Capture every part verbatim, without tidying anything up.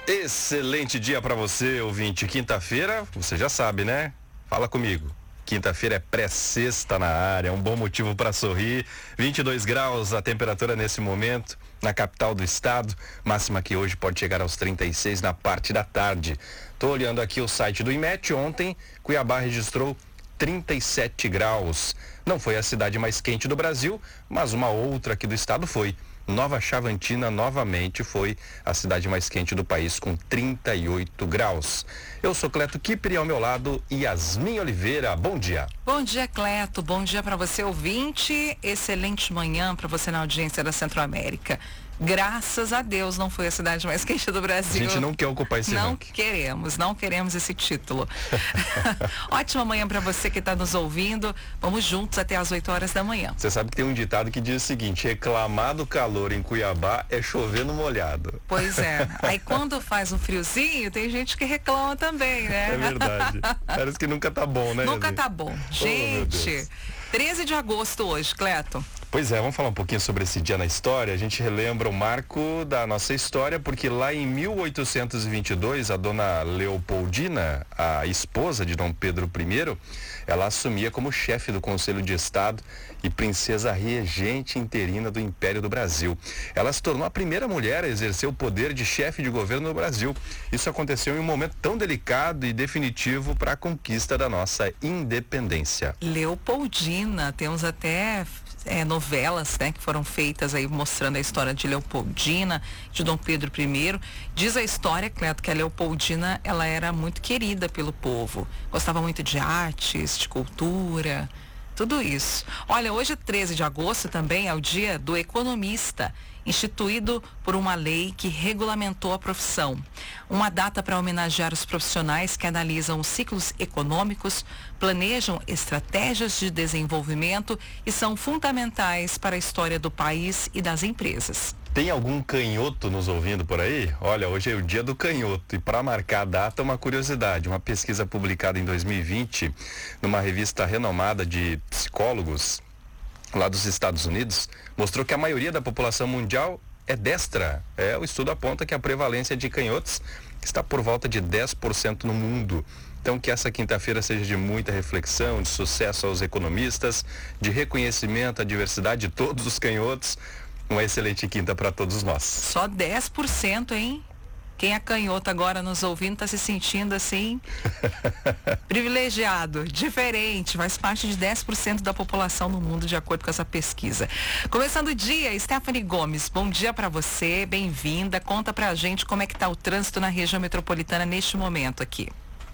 Excelente dia para você, ouvinte. Quinta-feira, você já sabe, né? Fala comigo. Quinta-feira é pré-sexta na área, um bom motivo para sorrir. vinte e dois graus a temperatura nesse momento na capital do estado. Máxima que hoje pode chegar aos trinta e seis na parte da tarde. Tô olhando aqui o site do IMET. Ontem, Cuiabá registrou trinta e sete graus. Não foi a cidade mais quente do Brasil, mas uma outra aqui do estado foi. Nova Chavantina novamente foi a cidade mais quente do país, com trinta e oito graus. Eu sou Cleto Kipper e ao meu lado Yasmin Oliveira. Bom dia. Bom dia, Cleto. Bom dia para você, ouvinte. Excelente manhã para você na audiência da Centro-América. Graças a Deus não foi a cidade mais quente do Brasil. A gente não quer ocupar esse Não ranking. queremos, não queremos esse título. Ótima manhã para você que está nos ouvindo. Vamos juntos até às oito horas da manhã. Você sabe que tem um ditado que diz o seguinte: reclamar do calor em Cuiabá é chover no molhado. Pois é. Aí quando faz um friozinho, tem gente que reclama também, né? É verdade. Parece que nunca tá bom, né? Nunca Yasmin? tá bom. Oh, Gente, treze de agosto hoje, Cleto. Pois é, vamos falar um pouquinho sobre esse dia na história. A gente relembra o marco da nossa história, porque lá em mil oitocentos e vinte e dois, a dona Leopoldina, a esposa de Dom Pedro I, ela assumia como chefe do Conselho de Estado e princesa regente interina do Império do Brasil. Ela se tornou a primeira mulher a exercer o poder de chefe de governo no Brasil. Isso aconteceu em um momento tão delicado e definitivo para a conquista da nossa independência. Leopoldina, temos até é, novelas, né, que foram feitas aí mostrando a história de Leopoldina, de Dom Pedro I. Diz a história, Cleto, que a Leopoldina, ela era muito querida pelo povo. Gostava muito de artes, de cultura, tudo isso. Olha, hoje, treze de agosto, também é o dia do economista, instituído por uma lei que regulamentou a profissão. Uma data para homenagear os profissionais que analisam os ciclos econômicos, planejam estratégias de desenvolvimento e são fundamentais para a história do país e das empresas. Tem algum canhoto nos ouvindo por aí? Olha, hoje é o dia do canhoto e para marcar a data, uma curiosidade. Uma pesquisa publicada em dois mil e vinte numa revista renomada de psicólogos lá dos Estados Unidos mostrou que a maioria da população mundial é destra. É, o estudo aponta que a prevalência de canhotos está por volta de dez por cento no mundo. Então, que essa quinta-feira seja de muita reflexão, de sucesso aos economistas, de reconhecimento à diversidade de todos os canhotos. Uma excelente quinta para todos nós. Só dez por cento, hein? Quem é canhoto agora nos ouvindo está se sentindo assim privilegiado, diferente, faz parte de dez por cento da população no mundo, de acordo com essa pesquisa. Começando o dia, Stephanie Gomes, bom dia para você, bem-vinda. Conta pra gente como é que tá o trânsito na região metropolitana neste momento aqui.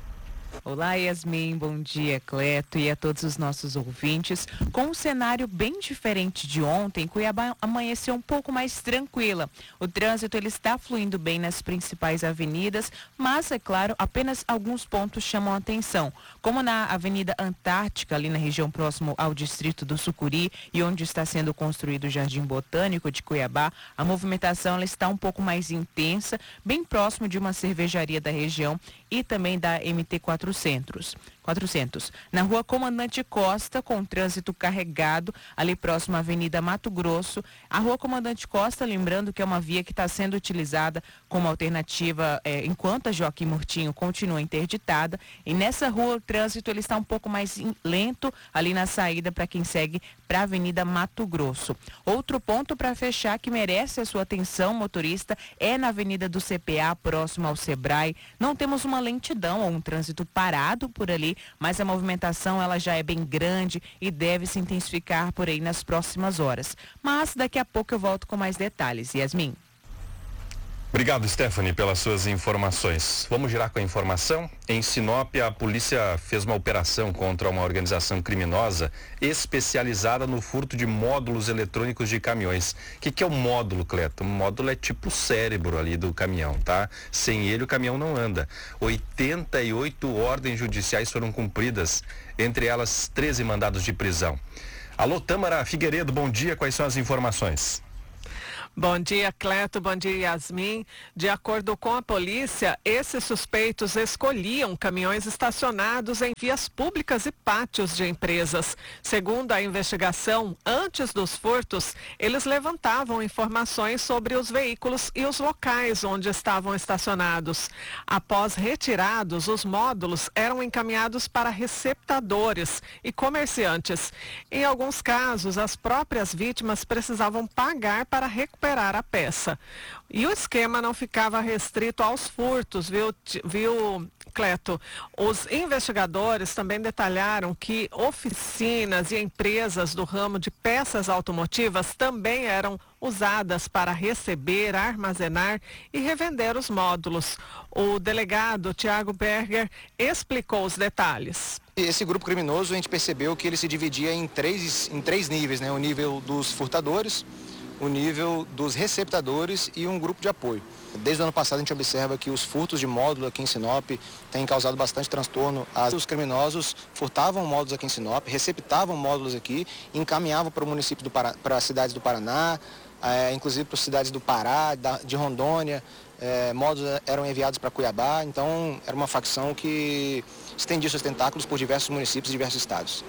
Olá, Yasmin, bom dia, Cleto, e a todos os nossos ouvintes. Com um cenário bem diferente de ontem, Cuiabá amanheceu um pouco mais tranquila. O trânsito ele está fluindo bem nas principais avenidas, mas, é claro, apenas alguns pontos chamam a atenção, como na Avenida Antártica, ali na região próximo ao distrito do Sucuri, e onde está sendo construído o Jardim Botânico de Cuiabá. A movimentação ela está um pouco mais intensa, bem próximo de uma cervejaria da região e também da M T quatrocentos. quatrocentos. Na rua Comandante Costa, com trânsito carregado, ali próximo à Avenida Mato Grosso. A rua Comandante Costa, lembrando que é uma via que está sendo utilizada como alternativa eh, enquanto a Joaquim Murtinho continua interditada. E nessa rua o trânsito ele está um pouco mais in, lento ali na saída para quem segue para a Avenida Mato Grosso. Outro ponto para fechar que merece a sua atenção, motorista, é na Avenida do C P A, próximo ao Sebrae. Não temos uma lentidão ou um trânsito parado por ali, mas a movimentação ela já é bem grande e deve se intensificar por aí nas próximas horas. Mas daqui a pouco eu volto com mais detalhes. Yasmin. Obrigado, Stephanie, pelas suas informações. Vamos girar com a informação? Em Sinop, a polícia fez uma operação contra uma organização criminosa especializada no furto de módulos eletrônicos de caminhões. O que, que é o módulo, Cleto? O módulo é tipo o cérebro ali do caminhão, tá? Sem ele o caminhão não anda. oitenta e oito ordens judiciais foram cumpridas, entre elas treze mandados de prisão. Alô, Tâmara Figueiredo, bom dia, quais são as informações? Bom dia, Cleto. Bom dia, Yasmin. De acordo com a polícia, esses suspeitos escolhiam caminhões estacionados em vias públicas e pátios de empresas. Segundo a investigação, antes dos furtos, eles levantavam informações sobre os veículos e os locais onde estavam estacionados. Após retirados, os módulos eram encaminhados para receptadores e comerciantes. Em alguns casos, as próprias vítimas precisavam pagar para recuperar a peça. E o esquema não ficava restrito aos furtos, viu, viu, Cleto? Os investigadores também detalharam que oficinas e empresas do ramo de peças automotivas também eram usadas para receber, armazenar e revender os módulos. O delegado Tiago Berger explicou os detalhes. Esse grupo criminoso, a gente percebeu que ele se dividia em três, em três níveis, né? O nível dos furtadores, o nível dos receptadores e um grupo de apoio. Desde o ano passado a gente observa que os furtos de módulo aqui em Sinop têm causado bastante transtorno. Os criminosos furtavam módulos aqui em Sinop, receptavam módulos aqui e encaminhavam para o município do Pará, para as cidades do Paraná, é, inclusive para as cidades do Pará, da, de Rondônia. É, módulos eram enviados para Cuiabá, então era uma facção que estendia seus tentáculos por diversos municípios e diversos estados.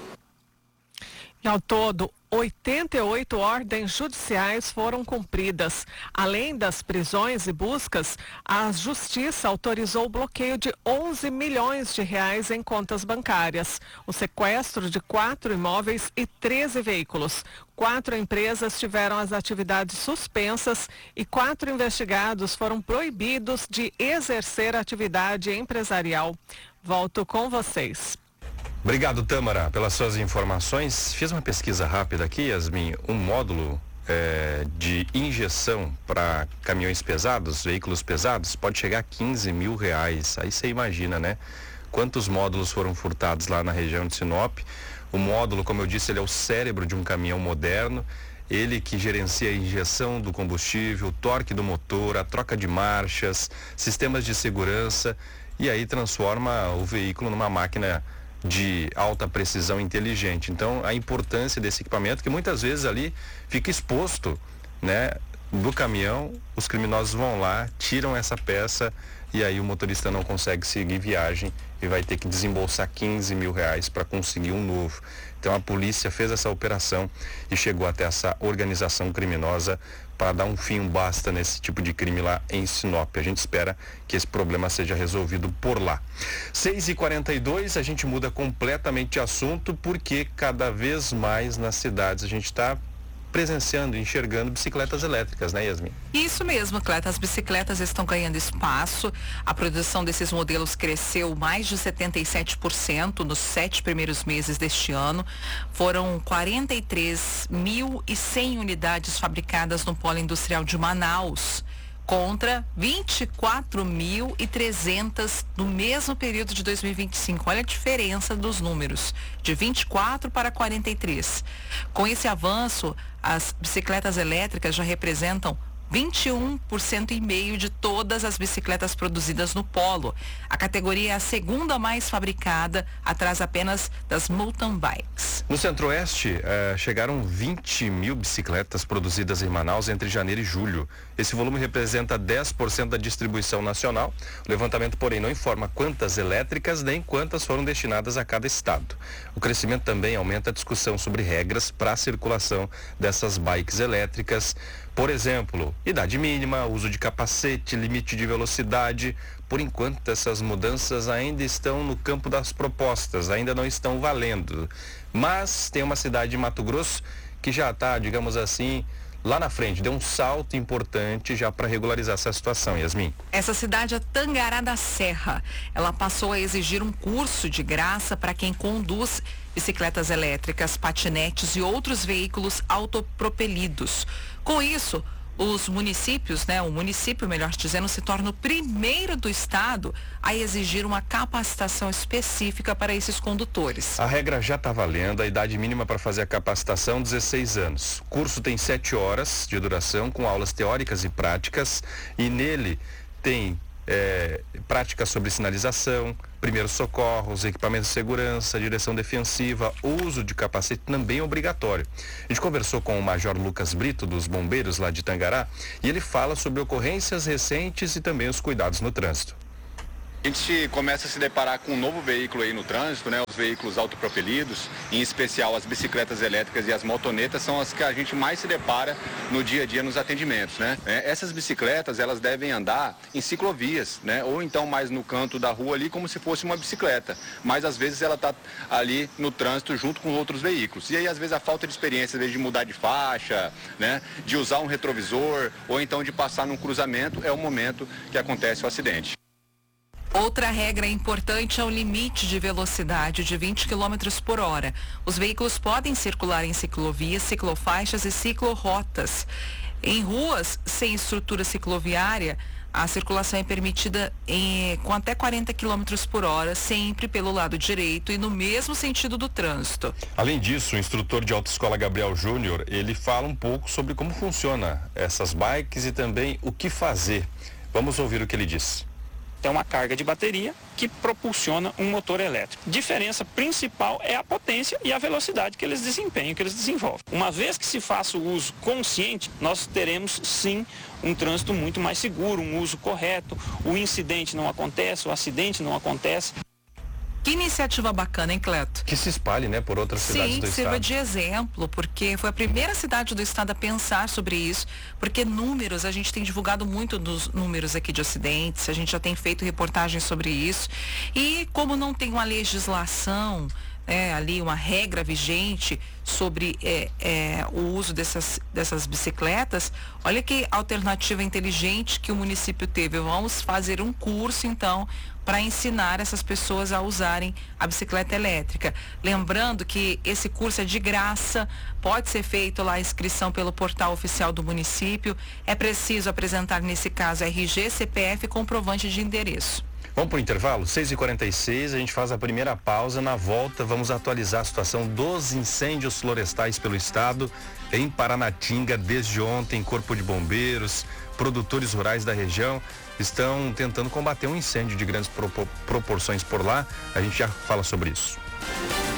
E ao todo, oitenta e oito ordens judiciais foram cumpridas. Além das prisões e buscas, a Justiça autorizou o bloqueio de onze milhões de reais em contas bancárias, o sequestro de quatro imóveis e treze veículos. Quatro empresas tiveram as atividades suspensas e quatro investigados foram proibidos de exercer atividade empresarial. Volto com vocês. Obrigado, Tâmara, pelas suas informações. Fiz uma pesquisa rápida aqui, Yasmin. Um módulo é, de injeção para caminhões pesados, veículos pesados, pode chegar a quinze mil reais. Aí você imagina, né? Quantos módulos foram furtados lá na região de Sinop. O módulo, como eu disse, ele é o cérebro de um caminhão moderno. Ele que gerencia a injeção do combustível, o torque do motor, a troca de marchas, sistemas de segurança, e aí transforma o veículo numa máquina de alta precisão inteligente. Então, a importância desse equipamento, que muitas vezes ali fica exposto, né, do caminhão, os criminosos vão lá, tiram essa peça e aí o motorista não consegue seguir viagem e vai ter que desembolsar quinze mil reais para conseguir um novo. Então, a polícia fez essa operação e chegou até essa organização criminosa para dar um fim, um basta nesse tipo de crime lá em Sinop. A gente espera que esse problema seja resolvido por lá. seis e quarenta e dois, a gente muda completamente de assunto, porque cada vez mais nas cidades a gente está presenciando, enxergando bicicletas elétricas, né, Yasmin? Isso mesmo, Cleto. As bicicletas estão ganhando espaço. A produção desses modelos cresceu mais de setenta e sete por cento nos sete primeiros meses deste ano. Foram quarenta e três mil e cem unidades fabricadas no polo industrial de Manaus, contra vinte e quatro mil e trezentas no mesmo período de dois mil e vinte e cinco. Olha a diferença dos números, de vinte e quatro para quarenta e três. Com esse avanço, as bicicletas elétricas já representam vinte e um por cento e meio de todas as bicicletas produzidas no polo. A categoria é a segunda mais fabricada, atrás apenas das mountain bikes. No Centro-Oeste, eh, chegaram vinte mil bicicletas produzidas em Manaus entre janeiro e julho. Esse volume representa dez por cento da distribuição nacional. O levantamento, porém, não informa quantas elétricas nem quantas foram destinadas a cada estado. O crescimento também aumenta a discussão sobre regras para a circulação dessas bikes elétricas. Por exemplo, idade mínima, uso de capacete, limite de velocidade. Por enquanto, essas mudanças ainda estão no campo das propostas, ainda não estão valendo. Mas tem uma cidade de Mato Grosso que já está, digamos assim, lá na frente, deu um salto importante já para regularizar essa situação, Yasmin. Essa cidade é Tangará da Serra. Ela passou a exigir um curso de graça para quem conduz bicicletas elétricas, patinetes e outros veículos autopropelidos. Com isso, os municípios, né, o município, melhor dizendo, se torna o primeiro do estado a exigir uma capacitação específica para esses condutores. A regra já está valendo, a idade mínima para fazer a capacitação, dezesseis anos. O curso tem sete horas de duração, com aulas teóricas e práticas, e nele tem é, práticas sobre sinalização, primeiros socorros, equipamentos de segurança, direção defensiva, uso de capacete também é obrigatório. A gente conversou com o Major Lucas Brito, dos bombeiros lá de Tangará, e ele fala sobre ocorrências recentes e também os cuidados no trânsito. A gente começa a se deparar com um novo veículo aí no trânsito, né? Os veículos autopropelidos, em especial as bicicletas elétricas e as motonetas, são as que a gente mais se depara no dia a dia nos atendimentos, né? É, essas bicicletas, elas devem andar em ciclovias, né? Ou então mais no canto da rua ali, como se fosse uma bicicleta. Mas às vezes ela está ali no trânsito junto com outros veículos. E aí às vezes a falta de experiência, às vezes de mudar de faixa, né? De usar um retrovisor, ou então de passar num cruzamento, é o momento que acontece o acidente. Outra regra importante é o limite de velocidade de vinte quilômetros por hora. Os veículos podem circular em ciclovias, ciclofaixas e ciclorotas. Em ruas sem estrutura cicloviária, a circulação é permitida em, com até quarenta quilômetros por hora, sempre pelo lado direito e no mesmo sentido do trânsito. Além disso, o instrutor de autoescola Gabriel Júnior, ele fala um pouco sobre como funciona essas bikes e também o que fazer. Vamos ouvir o que ele disse. Tem uma carga de bateria que propulsiona um motor elétrico. Diferença principal é a potência e a velocidade que eles desempenham, que eles desenvolvem. Uma vez que se faça o uso consciente, nós teremos sim um trânsito muito mais seguro, um uso correto, o incidente não acontece, o acidente não acontece. Que iniciativa bacana, hein, Cleto? Que se espalhe, né, por outras Sim, cidades do estado. Sim, sirva de exemplo, porque foi a primeira cidade do estado a pensar sobre isso, porque números, a gente tem divulgado muito dos números aqui de acidentes, a gente já tem feito reportagens sobre isso, e como não tem uma legislação, é, ali uma regra vigente sobre é, é, o uso dessas, dessas bicicletas, olha que alternativa inteligente que o município teve. Vamos fazer um curso, então, para ensinar essas pessoas a usarem a bicicleta elétrica. Lembrando que esse curso é de graça, pode ser feito lá a inscrição pelo portal oficial do município. É preciso apresentar, nesse caso, R G, C P F e comprovante de endereço. Vamos para o intervalo? seis e quarenta e seis, a gente faz a primeira pausa. Na volta, vamos atualizar a situação dos incêndios florestais pelo estado. Em Paranatinga, desde ontem, Corpo de Bombeiros, produtores rurais da região estão tentando combater um incêndio de grandes propor- proporções por lá. A gente já fala sobre isso.